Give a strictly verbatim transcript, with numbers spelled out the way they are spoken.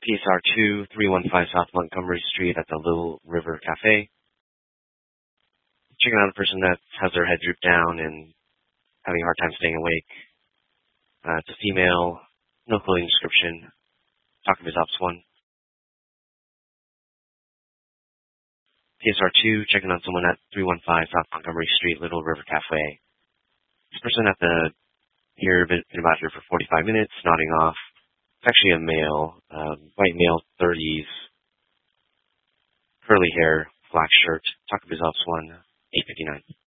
P S R two, three one five South Montgomery Street at the Little River Cafe. Checking out a person that has their head drooped down and having a hard time staying awake. Uh, it's a female, no clothing description. Talking to his ops one. P S R two, checking on someone at three one five South Montgomery Street, Little River Cafe. This person at the here been, been about here for forty-five minutes, nodding off. It's actually a male, um, white male, thirties, curly hair, black shirt. Talk of his ops one, eight fifty-nine.